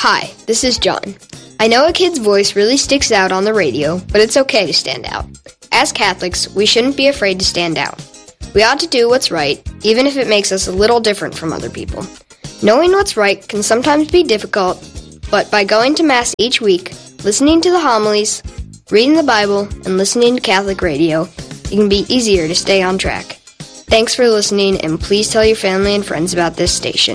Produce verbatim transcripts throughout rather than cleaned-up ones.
Hi, this is John. I know a kid's voice really sticks out on the radio, but it's okay to stand out. As Catholics, we shouldn't be afraid to stand out. We ought to do what's right, even if it makes us a little different from other people. Knowing what's right can sometimes be difficult, but by going to Mass each week, listening to the homilies, reading the Bible, and listening to Catholic radio, it can be easier to stay on track. Thanks for listening, and please tell your family and friends about this station.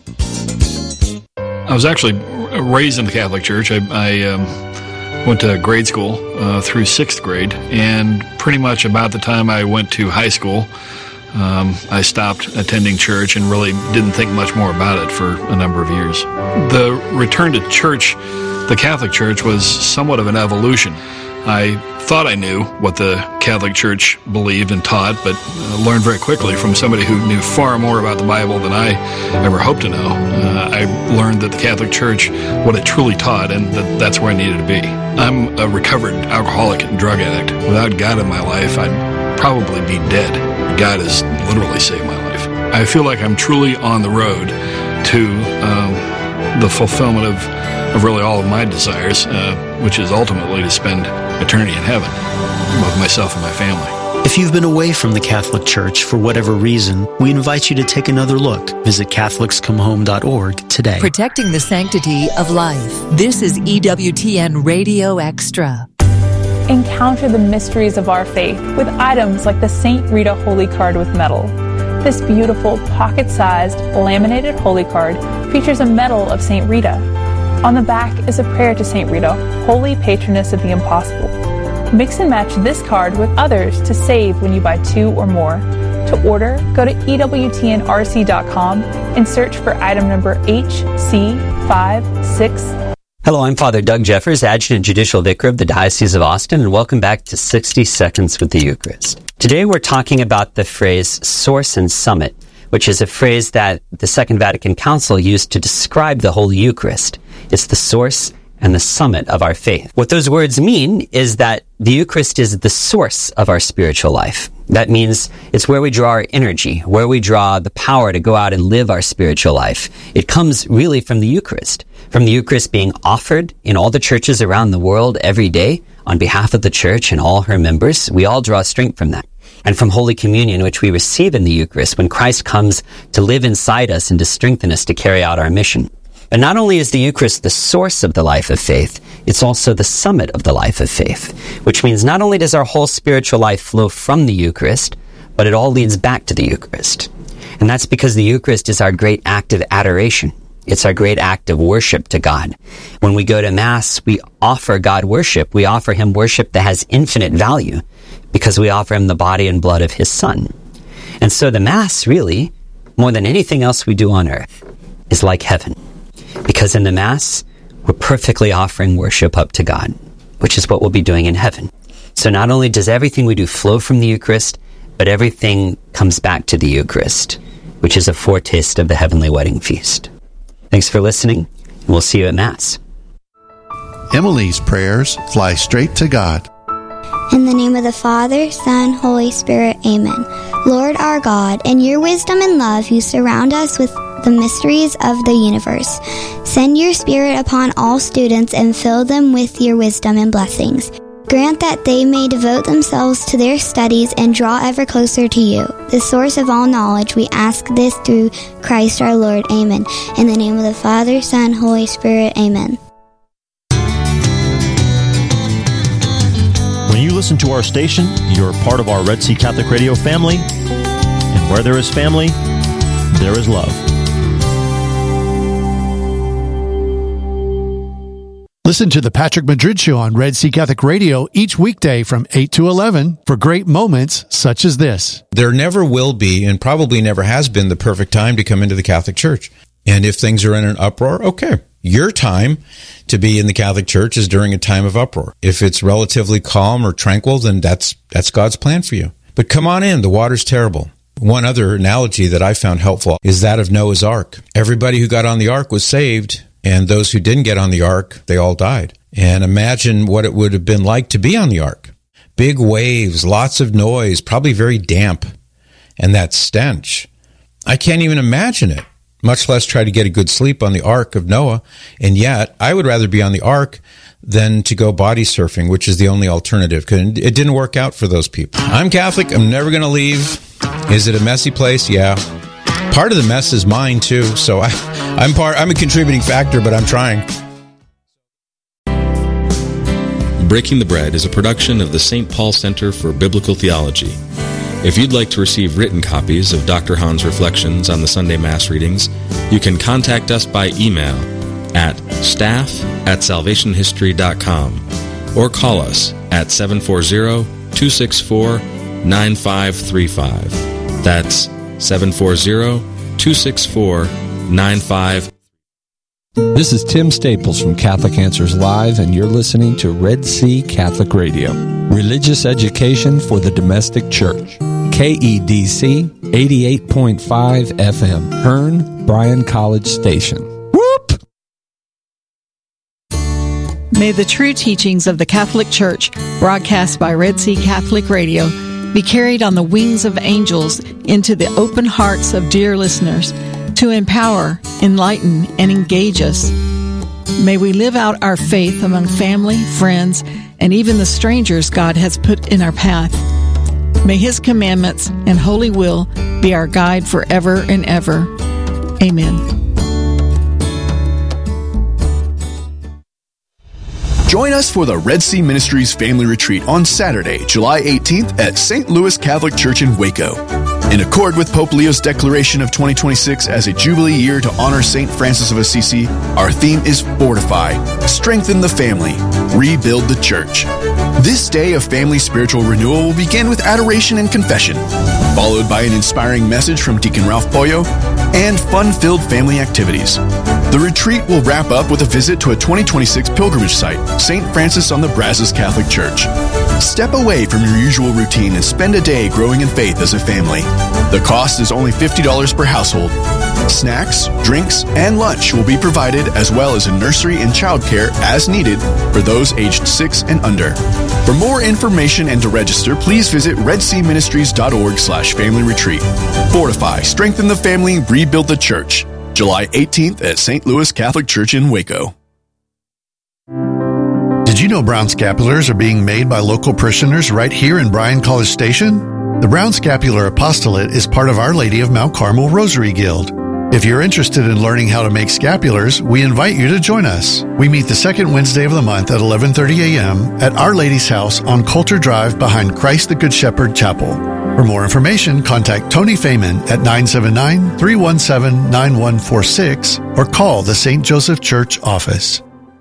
I was actually raised in the Catholic Church. I, I um, went to grade school uh, through sixth grade, and pretty much about the time I went to high school, um, I stopped attending church and really didn't think much more about it for a number of years. The return to church, the Catholic Church, was somewhat of an evolution. I thought I knew what the Catholic Church believed and taught, but uh, learned very quickly from somebody who knew far more about the Bible than I ever hoped to know. Uh, I learned that the Catholic Church, what it truly taught, and that that's where I needed to be. I'm a recovered alcoholic and drug addict. Without God in my life, I'd probably be dead. God has literally saved my life. I feel like I'm truly on the road to um, the fulfillment of, of really all of my desires, uh, which is ultimately to spend eternity in heaven with myself and my family. If you've been away from the Catholic Church for whatever reason, we invite you to take another look. Visit Catholics Come Home dot org today. Protecting the sanctity of life. This is E W T N Radio Extra. Encounter the mysteries of our faith with items like the Saint Rita Holy Card with medal. This beautiful pocket-sized laminated holy card features a medal of Saint Rita. On the back is a prayer to Saint Rita, holy patroness of the impossible. Mix and match this card with others to save when you buy two or more. To order, go to E W T N R C dot com and search for item number H C five six. Hello, I'm Father Doug Jeffers, Adjutant Judicial Vicar of the Diocese of Austin, and welcome back to sixty Seconds with the Eucharist. Today we're talking about the phrase source and summit, which is a phrase that the Second Vatican Council used to describe the Holy Eucharist. It's the source and the summit of our faith. What those words mean is that the Eucharist is the source of our spiritual life. That means it's where we draw our energy, where we draw the power to go out and live our spiritual life. It comes really from the Eucharist, from the Eucharist being offered in all the churches around the world every day on behalf of the Church and all her members. We all draw strength from that. And from Holy Communion, which we receive in the Eucharist when Christ comes to live inside us and to strengthen us to carry out our mission. And not only is the Eucharist the source of the life of faith, it's also the summit of the life of faith, which means not only does our whole spiritual life flow from the Eucharist, but it all leads back to the Eucharist. And that's because the Eucharist is our great act of adoration. It's our great act of worship to God. When we go to Mass, we offer God worship. We offer Him worship that has infinite value because we offer Him the body and blood of His Son. And so the Mass, really, more than anything else we do on earth, is like heaven. Because in the Mass, we're perfectly offering worship up to God, which is what we'll be doing in heaven. So not only does everything we do flow from the Eucharist, but everything comes back to the Eucharist, which is a foretaste of the heavenly wedding feast. Thanks for listening, and we'll see you at Mass. Emily's prayers fly straight to God. In the name of the Father, Son, Holy Spirit, Amen. Lord our God, in your wisdom and love, you surround us with the mysteries of the universe. Send your Spirit upon all students and fill them with your wisdom and blessings. Grant that they may devote themselves to their studies and draw ever closer to you, the source of all knowledge. We ask this through Christ our Lord. Amen. In the name of the Father, Son, Holy Spirit. Amen. When you listen to our station, you're part of our Red Sea Catholic Radio family. And where there is family, there is love. Listen to the Patrick Madrid Show on Red Sea Catholic Radio each weekday from eight to eleven for great moments such as this. There never will be, and probably never has been, the perfect time to come into the Catholic Church. And if things are in an uproar, okay. Your time to be in the Catholic Church is during a time of uproar. If it's relatively calm or tranquil, then that's that's God's plan for you. But come on in. The water's terrible. One other analogy that I found helpful is that of Noah's Ark. Everybody who got on the ark was saved, and those who didn't get on the ark, they all died. And imagine what it would have been like to be on the ark. Big waves, lots of noise, probably very damp, and that stench. I can't even imagine it. much less try to get a good sleep on the Ark of Noah. And yet, I would rather be on the Ark than to go body surfing, which is the only alternative, because it didn't work out for those people. I'm Catholic. I'm never going to leave. Is it a messy place? Yeah. Part of the mess is mine, too. So I, I'm part. I'm a contributing factor, but I'm trying. Breaking the Bread is a production of the Saint Paul Center for Biblical Theology. If you'd like to receive written copies of Doctor Hahn's reflections on the Sunday Mass readings, you can contact us by email at staff at salvation history dot com or call us at seven four zero, two six four, nine five three five. That's seven four zero, two six four, nine five. This is Tim Staples from Catholic Answers Live, and you're listening to Red Sea Catholic Radio. Religious education for the domestic church. K E D C eighty-eight point five F M, Hearn, Bryan College Station. Whoop! May the true teachings of the Catholic Church, broadcast by Red Sea Catholic Radio, be carried on the wings of angels into the open hearts of dear listeners to empower, enlighten, and engage us. May we live out our faith among family, friends, and even the strangers God has put in our path. May His commandments and holy will be our guide forever and ever. Amen. Join us for the Red Sea Ministries Family Retreat on Saturday, July eighteenth at Saint Louis Catholic Church in Waco. In accord with Pope Leo's declaration of twenty twenty-six as a Jubilee year to honor Saint Francis of Assisi, our theme is Fortify, Strengthen the Family, Rebuild the Church. This day of family spiritual renewal will begin with adoration and confession, followed by an inspiring message from Deacon Ralph Pollo and fun-filled family activities. The retreat will wrap up with a visit to a twenty twenty-six pilgrimage site, Saint Francis on the Brazos Catholic Church. Step away from your usual routine and spend a day growing in faith as a family. The cost is only fifty dollars per household. Snacks, drinks, and lunch will be provided, as well as a nursery and childcare as needed for those aged six and under. For more information and to register, please visit redseaministries.org slash family retreat. Fortify, strengthen the family, rebuild the church. July eighteenth at Saint Louis Catholic Church in Waco. Did you know brown scapulars are being made by local parishioners right here in Bryan College Station? The Brown Scapular Apostolate is part of Our Lady of Mount Carmel Rosary Guild. If you're interested in learning how to make scapulars, we invite you to join us. We meet the second Wednesday of the month at eleven thirty a.m. at Our Lady's house on Coulter Drive behind Christ the Good Shepherd Chapel. For more information, contact Tony Feynman at nine seven nine, three one seven, nine one four six or call the Saint Joseph Church office.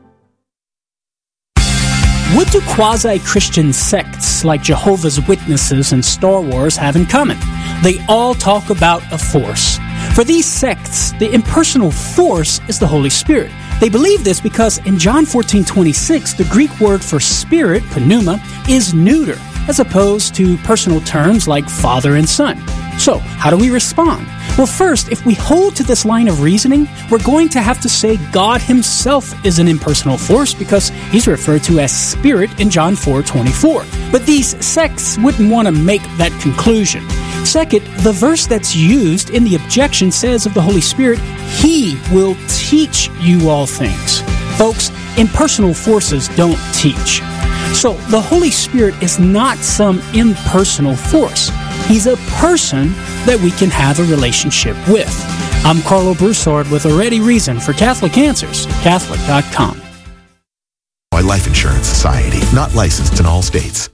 What do quasi-Christian sects like Jehovah's Witnesses and Star Wars have in common? They all talk about a force. For these sects, the impersonal force is the Holy Spirit. They believe this because in John fourteen twenty-six, the Greek word for spirit, pneuma, is neuter, as opposed to personal terms like Father and Son. So, how do we respond? Well, first, if we hold to this line of reasoning, we're going to have to say God Himself is an impersonal force because He's referred to as Spirit in John four twenty-four. But these sects wouldn't want to make that conclusion. Second, the verse that's used in the objection says of the Holy Spirit, He will teach you all things. Folks, impersonal forces don't teach. So, the Holy Spirit is not some impersonal force. He's a person that we can have a relationship with. I'm Carlo Broussard with a ready reason for Catholic Answers, Catholic dot com. Life Insurance Society, not licensed in all states.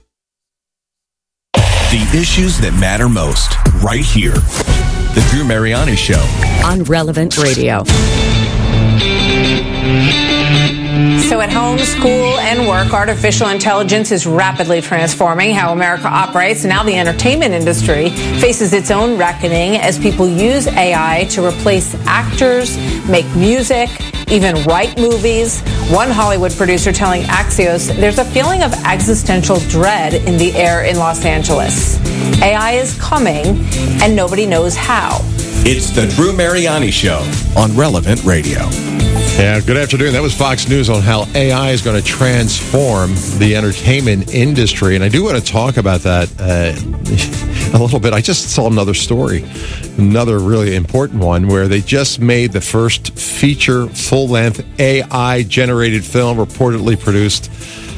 The issues that matter most, right here. The Drew Mariani Show. On Relevant Radio. So at home, school, and work, artificial intelligence is rapidly transforming how America operates. Now the entertainment industry faces its own reckoning as people use A I to replace actors, make music, even write movies. One Hollywood producer telling Axios there's a feeling of existential dread in the air in Los Angeles. A I is coming, and nobody knows how. It's the Drew Mariani Show on Relevant Radio. Yeah, good afternoon. That was Fox News on how A I is going to transform the entertainment industry. And I do want to talk about that. Uh, a little bit. I just saw another story, another really important one, where they just made the first feature full-length A I-generated film reportedly produced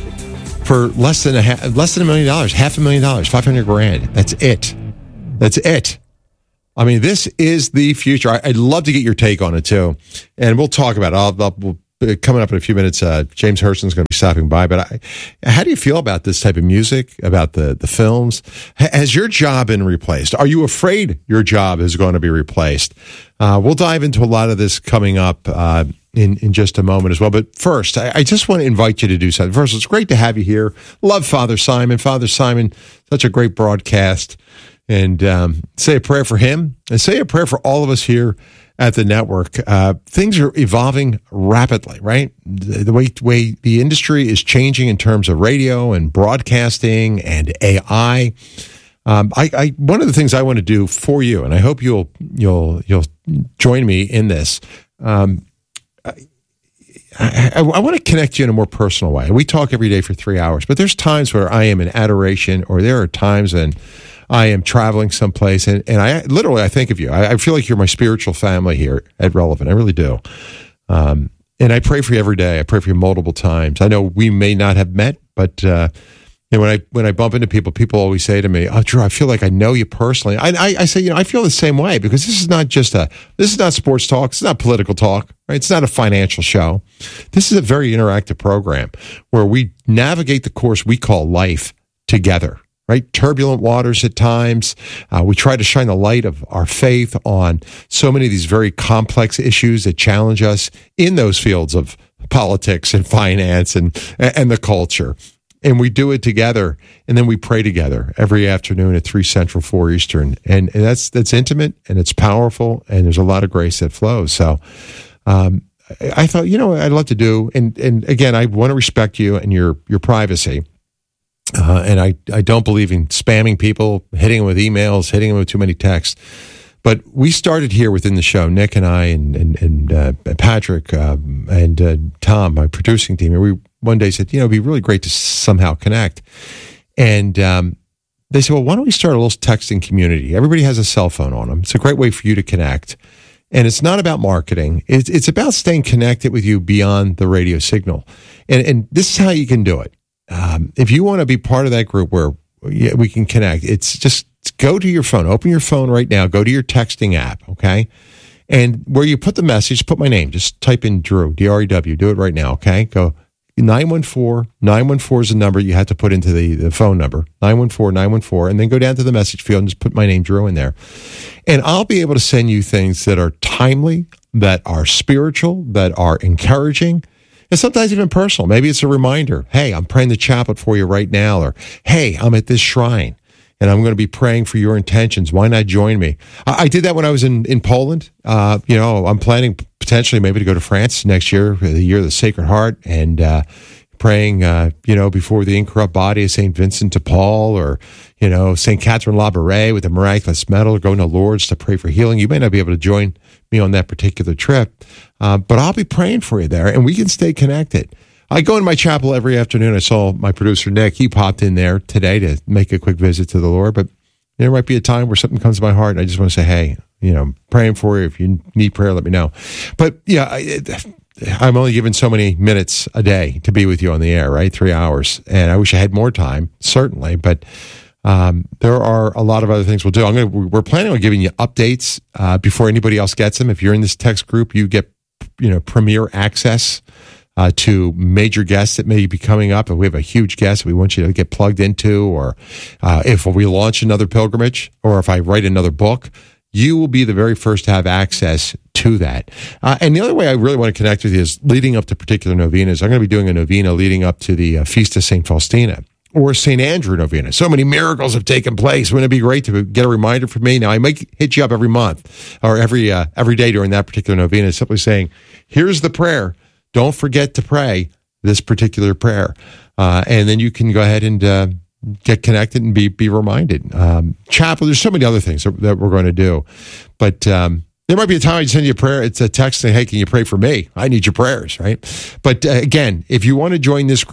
for less than a half, less than a million dollars, half a million dollars, five hundred grand. That's it. That's it. I mean, this is the future. I, I'd love to get your take on it too, and we'll talk about it. I'll, I'll we'll, coming up in a few minutes. Uh, James Hurston's going to be stopping by. But I, how do you feel about this type of music? About the the films? Has your job been replaced? Are you afraid your job is going to be replaced? Uh, we'll dive into a lot of this coming up uh, in in just a moment as well. But first, I, I just want to invite you to do something. First, it's great to have you here. Love Father Simon. Father Simon, such a great broadcast. And um, say a prayer for him, and say a prayer for all of us here at the network. Uh, things are evolving rapidly, right? The, the way, way the industry is changing in terms of radio and broadcasting and A I. Um, I, I one of the things I want to do for you, and I hope you'll you'll you'll join me in this. Um, I, I, I want to connect you in a more personal way. We talk every day for three hours, but there's times where I am in adoration, or there are times when I am traveling someplace, and, and I literally, I think of you. I, I feel like you're my spiritual family here at Relevant. I really do. Um, and I pray for you every day. I pray for you multiple times. I know we may not have met, but uh, and when I when I bump into people, people always say to me, "Oh, Drew, I feel like I know you personally." I, I, I say, you know, I feel the same way, because this is not just a this is not sports talk. It's not political talk. Right? It's not a financial show. This is a very interactive program where we navigate the course we call life together. Right? Turbulent waters at times. Uh, we try to shine the light of our faith on so many of these very complex issues that challenge us in those fields of politics and finance and and the culture. And we do it together, and then we pray together every afternoon at three Central, four Eastern. And, and that's that's intimate, and it's powerful, and there's a lot of grace that flows. So um, I, I thought, you know what I'd love to do, and, and again, I want to respect you and your your privacy. Uh, and I, I don't believe in spamming people, hitting them with emails, hitting them with too many texts. But we started here within the show, Nick and I and and, and uh, Patrick um, and uh, Tom, my producing team. And we one day said, you know, it'd be really great to somehow connect. And um, they said, well, why don't we start a little texting community? Everybody has a cell phone on them. It's a great way for you to connect. And it's not about marketing. It's, it's about staying connected with you beyond the radio signal. And, and this is how you can do it. Um, if you want to be part of that group where we can connect, it's just go to your phone, open your phone right now, go to your texting app, okay? And where you put the message, put my name, just type in Drew, D R E W, do it right now, okay? Go nine one four, nine one four is the number you have to put into the, the phone number, nine one four, nine one four, and then go down to the message field and just put my name, Drew, in there. And I'll be able to send you things that are timely, that are spiritual, that are encouraging, and sometimes even personal. Maybe it's a reminder. Hey, I'm praying the chaplet for you right now. Or, hey, I'm at this shrine and I'm going to be praying for your intentions. Why not join me? I, I did that when I was in, in Poland. Uh, you know, I'm planning potentially maybe to go to France next year, the year of the Sacred Heart, and uh, praying, uh, you know, before the incorrupt body of Saint Vincent de Paul, or, you know, Saint Catherine Labouré with the miraculous medal, or going to Lourdes to pray for healing. You may not be able to join me on that particular trip, uh, but I'll be praying for you there, and we can stay connected. I go in my chapel every afternoon. I saw my producer, Nick. He popped in there today to make a quick visit to the Lord, but there might be a time where something comes to my heart, and I just want to say, hey, you know, I'm praying for you. If you need prayer, let me know. But, yeah, I, I'm only given so many minutes a day to be with you on the air, right? Three hours. And I wish I had more time, certainly, but Um, there are a lot of other things we'll do. I'm going. We're planning on giving you updates uh, before anybody else gets them. If you're in this text group, you get, you know, premier access uh, to major guests that may be coming up. If we have a huge guest we want you to get plugged into, or uh, if we launch another pilgrimage, or if I write another book, you will be the very first to have access to that. Uh, and the other way I really want to connect with you is leading up to particular novenas. I'm going to be doing a novena leading up to the uh, Feast of Saint Faustina, or Saint Andrew novena. So many miracles have taken place. Wouldn't it be great to get a reminder from me? Now, I might hit you up every month or every uh, every day during that particular novena, simply saying, here's the prayer. Don't forget to pray this particular prayer. Uh, and then you can go ahead and uh, get connected and be be reminded. Um, chapel, there's so many other things that, that we're going to do. But um, there might be a time I send you a prayer. It's a text saying, hey, can you pray for me? I need your prayers, right? But uh, again, if you want to join this group,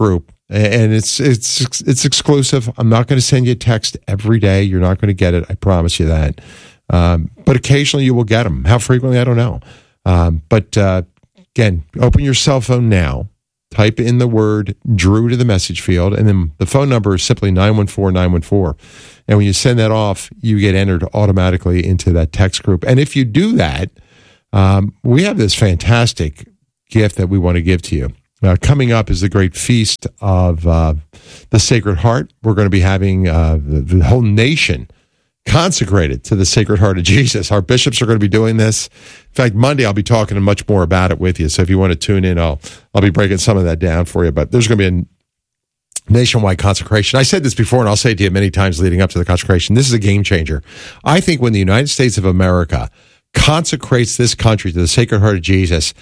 And it's it's it's exclusive. I'm not going to send you a text every day. You're not going to get it. I promise you that. Um, but occasionally you will get them. How frequently, I don't know. Um, but uh, again, open your cell phone now. Type in the word Drew to the message field, and then the phone number is simply nine one four nine one four. And when you send that off, you get entered automatically into that text group. And if you do that, um, we have this fantastic gift that we want to give to you. Uh, coming up is the great feast of uh, the Sacred Heart. We're going to be having uh, the, the whole nation consecrated to the Sacred Heart of Jesus. Our bishops are going to be doing this. In fact, Monday I'll be talking much more about it with you. So if you want to tune in, I'll I'll be breaking some of that down for you. But there's going to be a nationwide consecration. I said this before, and I'll say it to you many times leading up to the consecration. This is a game changer. I think when the United States of America consecrates this country to the Sacred Heart of Jesus,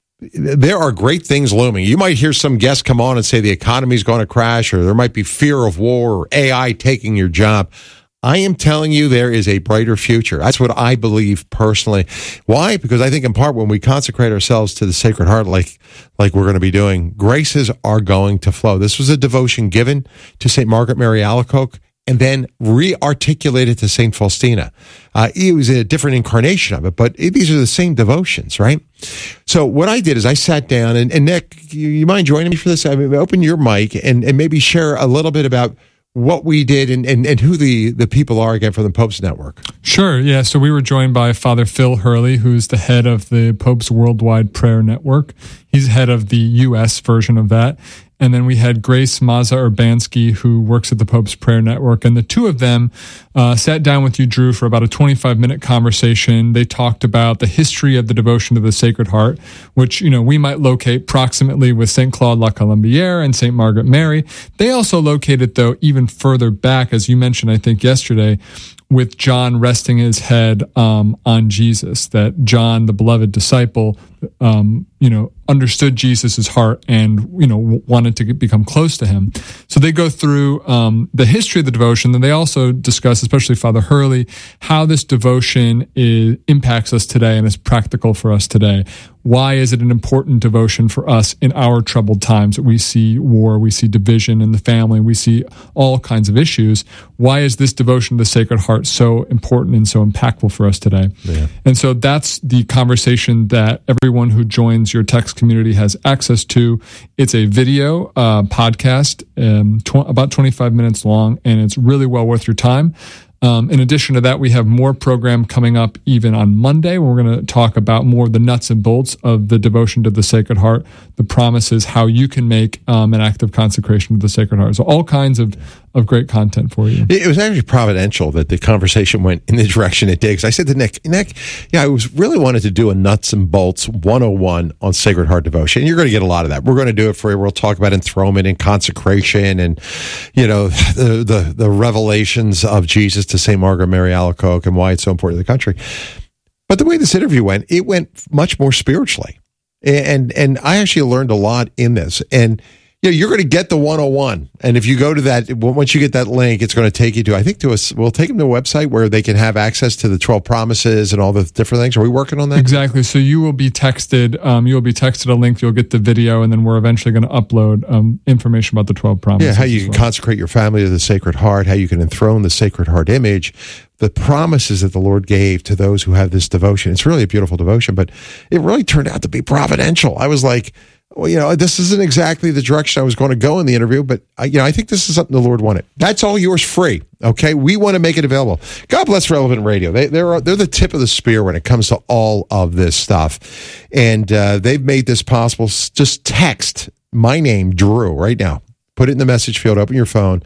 there are great things looming. You might hear some guests come on and say the economy is going to crash, or there might be fear of war, or A I taking your job. I am telling you, there is a brighter future. That's what I believe personally. Why? Because I think in part when we consecrate ourselves to the Sacred Heart, like like we're going to be doing, graces are going to flow. This was a devotion given to Saint Margaret Mary Alacoque and then re-articulated to Saint Faustina. Uh, it was a different incarnation of it, but it, these are the same devotions, right? So what I did is I sat down, and, and Nick, you, you mind joining me for this? I mean, open your mic and, and maybe share a little bit about what we did and, and, and who the, the people are again from the Pope's Network. Sure, yeah. So we were joined by Father Phil Hurley, who's the head of the Pope's Worldwide Prayer Network. He's head of the U S version of that. And then we had Grace Maza Urbanski, who works at the Pope's Prayer Network. And the two of them uh, sat down with you, Drew, for about a twenty-five minute conversation. They talked about the history of the devotion to the Sacred Heart, which, you know, we might locate proximately with Saint Claude La Colombière and Saint Margaret Mary. They also located, though, even further back, as you mentioned, I think, yesterday, with John resting his head um, on Jesus, that John, the beloved disciple, um, you know, understood Jesus' heart and, you know, w- wanted to get, become close to him. So they go through um, the history of the devotion. Then they also discuss, especially Father Hurley, how this devotion is, impacts us today and is practical for us today. Why is it an important devotion for us in our troubled times? We see war, we see division in the family, we see all kinds of issues. Why is this devotion to the Sacred Heart so important and so impactful for us today? Yeah. And so that's the conversation that everyone who joins your text community has access to. It's a video uh, podcast, um, tw- about twenty-five minutes long, and it's really well worth your time. Um, in addition to that, we have more program coming up even on Monday. We're going to talk about more of the nuts and bolts of the devotion to the Sacred Heart, the promises, how you can make um, an active consecration to the Sacred Heart. So all kinds of, of great content for you. It was actually providential that the conversation went in the direction it did. Because I said to Nick, Nick, yeah, I was really wanted to do a nuts and bolts one oh one on Sacred Heart devotion. And you're going to get a lot of that. We're going to do it for you. We'll talk about enthronement and consecration and, you know, the, the, the revelations of Jesus to Saint Margaret Mary Alacoque and why it's so important to the country. But the way this interview went, it went much more spiritually. And and I actually learned a lot in this. And you know, you're going to get the one oh one. And if you go to that, once you get that link, it's going to take you to, I think, to a, we'll take them to a website where they can have access to the twelve promises and all the different things. Are we working on that? Exactly. So you will be texted, um, you will be texted a link, you'll get the video, and then we're eventually going to upload um, information about the twelve promises. Yeah, how you can well. consecrate your family to the Sacred Heart, how you can enthrone the Sacred Heart image, the promises that the Lord gave to those who have this devotion. It's really a beautiful devotion, but it really turned out to be providential. I was like, well, you know, this isn't exactly the direction I was going to go in the interview, but I, you know, I think this is something the Lord wanted. That's all yours free. Okay. We want to make it available. God bless Relevant Radio. They, they're, they're the tip of the spear when it comes to all of this stuff. And, uh, they've made this possible. Just text my name, Drew, right now. Put it in the message field, open your phone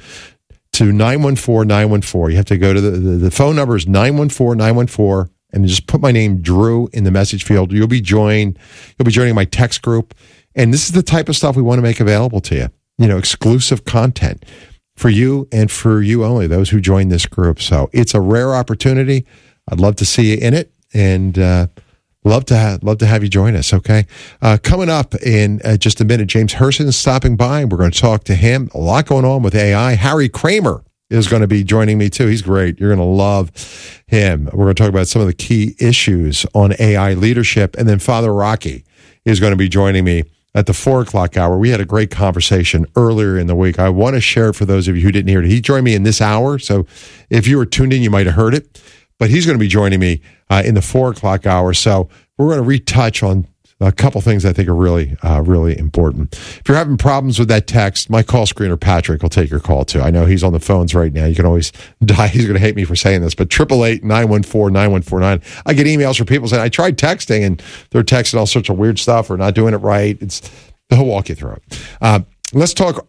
to nine one four nine one four. You have to go to the, the, the phone number is nine one four nine one four and just put my name, Drew, in the message field. You'll be joined, you'll be joining my text group. And this is the type of stuff we want to make available to you. You know, exclusive content for you and for you only, those who join this group. So it's a rare opportunity. I'd love to see you in it, and uh, love to ha- love to have you join us. Okay, uh, coming up in uh, just a minute, James Herson is stopping by, and we're going to talk to him. A lot going on with A I. Harry Kramer is going to be joining me too. He's great. You're going to love him. We're going to talk about some of the key issues on A I leadership, and then Father Rocky is going to be joining me at the four o'clock hour. We had a great conversation earlier in the week. I want to share it for those of you who didn't hear it. He joined me in this hour, so if you were tuned in, you might have heard it. But he's going to be joining me uh, in the four o'clock hour. So we're going to retouch on a couple things I think are really, uh, really important. If you're having problems with that text, my call screener, Patrick, will take your call too. I know he's on the phones right now. You can always die. He's going to hate me for saying this, but eight eight eight, nine one four, nine one four nine. I get emails from people saying, I tried texting and they're texting all sorts of weird stuff or not doing it right. It's, he'll walk you through it. Uh, let's talk